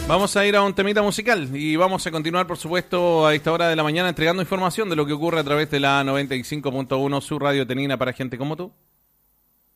Vamos a ir a un temita musical y vamos a continuar, por supuesto, a esta hora de la mañana entregando información de lo que ocurre a través de la 95.1, su radio tenina para gente como tú.